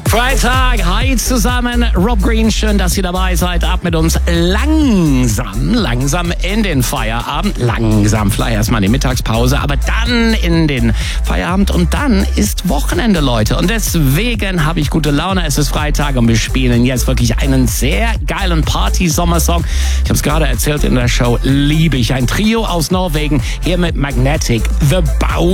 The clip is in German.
Freitag, hi zusammen, Rob Green, schön, dass ihr dabei seid. Ab mit uns langsam in den Feierabend. Langsam, vielleicht erstmal in die Mittagspause, aber dann in den Feierabend und dann ist Wochenende, Leute. Und deswegen habe ich gute Laune. Es ist Freitag und wir spielen jetzt wirklich einen sehr geilen Party-Sommersong. Ich habe es gerade erzählt in der Show, liebe ich. Ein Trio aus Norwegen, hier mit Magnetic, The Bow.